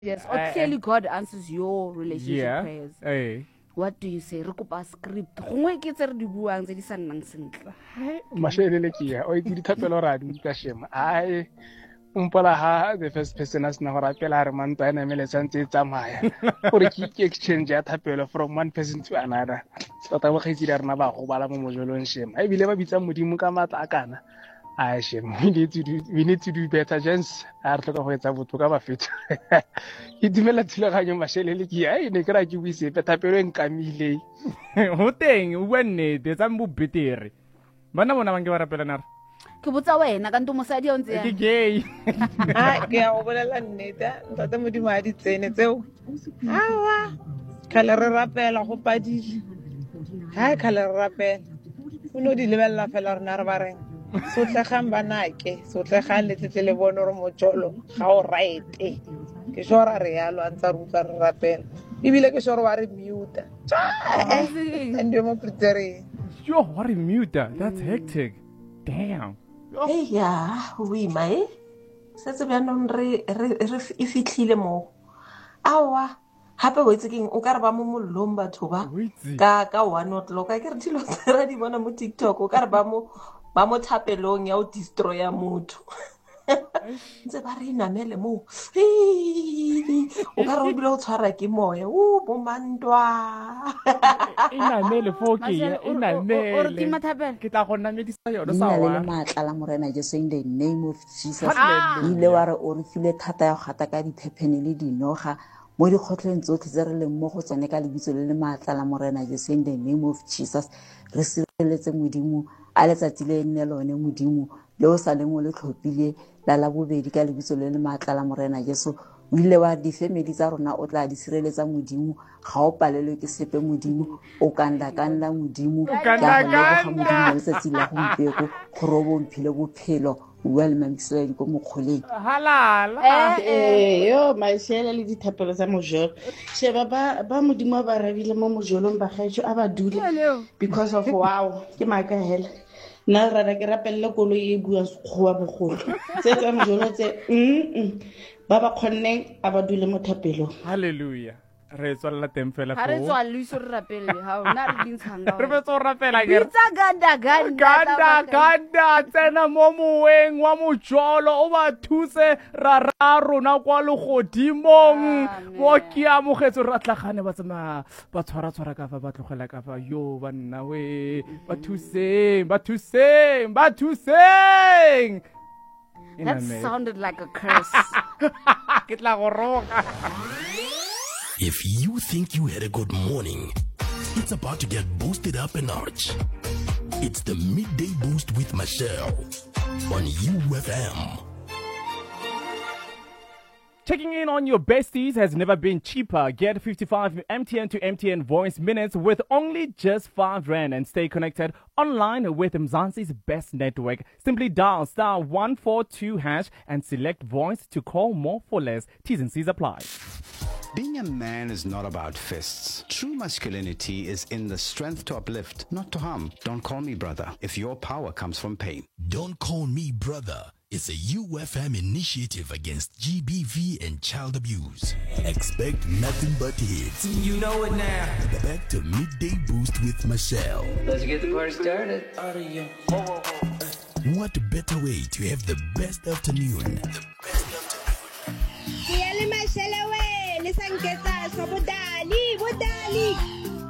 Yes, or clearly God answers your relationship prayers. Hey. What do you say? Re kopa script. Gongwe ke tse re di buang tse di sa nnang sentle. Mashelele ke ya o di thapelo ra di ka shema ai umpola ha the first person as na hora pela re man tsana mele santse tsamaya gore ke exchange ya thapelo from one person to another so ta bo kgetsi rena ba go bala mo mojolong shema e bile ba bitsa modimo ka matla kana ai shema we need to do better gents a re tloka go etsa botho ka ba feta ke dimela thulaganyo mashelele ke ya ne ke ra ke buise thapelo en kamile Ho teng o bua nnete tsa mbo betere. Bana bona bang ke ba rapela nare. Ke botsa wena ka nto mosadi o ntse Ke gay. ke ya go bolela nnete ntate modimo a di tsene tseo awa kgale re rapela go padile ha kgale re rapela o no di lebella fela rena re ba reng sotlegang banake sotlegang letletle le bone gore mojolo ga o raete ke shora re yalo a ntsa re utlwa re rapela ebile ke shora wa re mute and yo mo pretere Yo, what a mute. That's hectic. Damn. Hey ya, we mai. Setse bjanong re e fitlhile mo. Awa, hape go itse keng o ka re ba mo mollong batho ba ka 1 o'clock ka ke re dilo tsera di bona mo TikTok o ka re ba mo thapelong ya o destroya motho. Ntse ba re inamele mo o ka re o bile o tshwara ke moya o bomantwa Inamele foki ya inamele o re tima thapelo ke tla go namedisa yona Nna le sawa maatla la morena Jesu in the name of Jesus. Ile wa re o re file thata ya gata ka diphepene le dinoga mo dikgotleng tsotlhe tse re leng mo go tsone ka lebitso le le maatla la morena Jesu in the name of Jesus. Re sireletse modimo a letsatsi le nne lone modimo le o sa leng o le tlhophile la bobedi ka lebitso le le maatla la morena Jesu. O ile wa difamily tsa rona o tla di sireletsa modimo ga o palelwe ke sepe modimo o kanla modimo ka go leboga modimo letsatsi la gompieko gore o bomphile bophelo well mamisela ko mokgoleng halala yo maishela le dithapelo tsa mojolo sheba ba modimo ba rabile mo mojolong ba gaetsho a ba dule because of wow ke maaka hela nna rara ke rapelle koloi e buang sekgowa bogolo tse tsa mojolo tse ba ba kgonneng a ba dule mo thapelong hallelujah re tswalla teng fela ha re tswa luiso re rapelle ha ona re dintshang re be tso rapela ke bitsa ganda tsena mo moeng wa mojolo o ba thuse ra rona kwa le godimong mo ke amogetse ra tlagane ba tsama ba tshwara ka fa ba tlogela ka fa yo ba nna we ba thuseng That sounded like a curse. If you think you had a good morning, it's about to get boosted up a notch. It's the Midday Boost with Michelle on UFM. Checking in on your besties has never been cheaper. Get 55 MTN to MTN voice minutes with only just R5 and stay connected online with Mzansi's best network. Simply dial *142# and select voice to call more for less. T's and C's apply. Being a man is not about fists. True masculinity is in the strength to uplift, not to harm. Don't call me brother if your power comes from pain. Don't call me brother. It's a UFM initiative against GBV and child abuse. Expect nothing but hits. You know it now. Back to Midday Boost with Michelle. Let's get the party started. Out of you. What better way to have the best afternoon? Michelle, listen, get us, Budali.